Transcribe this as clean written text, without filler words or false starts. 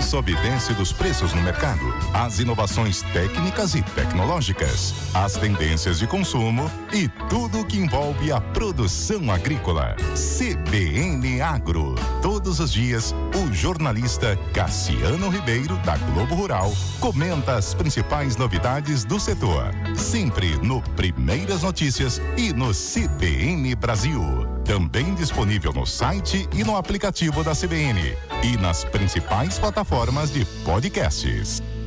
Prosobitência dos preços no mercado, as inovações técnicas e tecnológicas, as tendências de consumo e tudo o que envolve a produção agrícola. CBN Agro. Todos os dias, o jornalista Cassiano Ribeiro, da Globo Rural, comenta as principais novidades do setor. Sempre no Primeiras Notícias e no CBN Brasil. Também disponível no site e no aplicativo da CBN. E nas principais plataformas de podcasts.